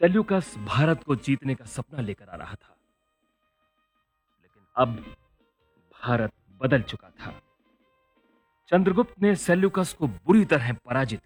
Seleucus Bharat को जीतने का सपना लेकर आ रहा था, लेकिन अब भारत बदल चुका था। चंद्रगुप्त ने सेल्यूकस को बुरी तरह पराजित